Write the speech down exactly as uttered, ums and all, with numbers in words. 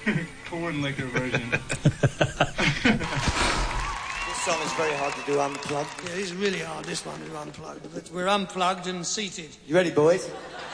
Porn liquor version. This song is very hard to do unplugged. Yeah, it's really hard, this one, to unplugged. But we're unplugged and seated. You ready, boys?